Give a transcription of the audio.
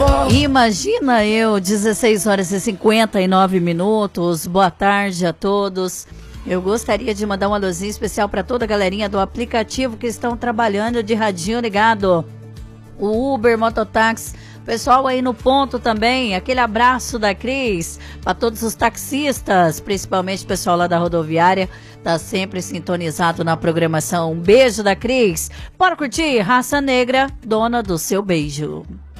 Imagina eu, 16 horas e 59 minutos. Boa tarde a todos. Eu gostaria de mandar um alôzinho especial para toda a galerinha do aplicativo que estão trabalhando de radinho ligado. O Uber, Mototáxi, pessoal aí no ponto também. Aquele abraço da Cris para todos os taxistas, principalmente o pessoal lá da rodoviária. Tá sempre sintonizado na programação. Um beijo da Cris. Bora curtir Raça Negra, dona do seu beijo.